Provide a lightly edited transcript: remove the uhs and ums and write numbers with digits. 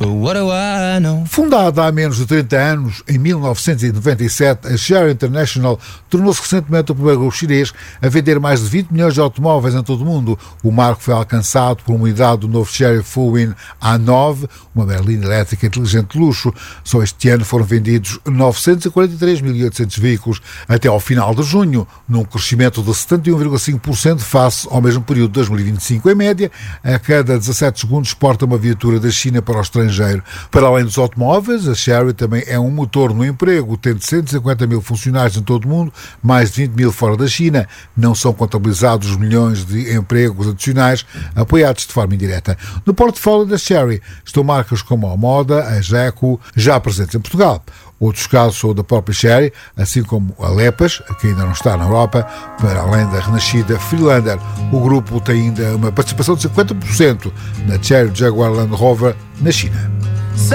but what do I know? Fundada há menos de 30 anos, em 1997, a Chery International tornou-se recentemente o primeiro grupo chinês a vender mais de 20 milhões de automóveis em todo o mundo. O marco foi alcançado por uma unidade do novo Chery Fullwind A9, uma berlina elétrica inteligente de luxo. Só este ano foram vendidos 943.800 veículos até ao final de junho, num crescimento de 71,5% face ao mesmo período de 2025. Em média, a cada 17 segundos exporta uma viatura da China para o estrangeiro. Para além dos automóveis, a Chery também é um motor no emprego, tendo 150 mil funcionários em todo o mundo, mais de 20 mil fora da China. Não são contabilizados os milhões de empregos adicionais apoiados de forma indireta. No portfólio da Chery estão marcas como a Moda, a Jeco, já presentes em Portugal. Outros casos são o da própria Chery, assim como a Lepas, que ainda não está na Europa, para além da renascida Freelander. O grupo tem ainda uma participação de 50% na Chery Jaguar Land Rover na China.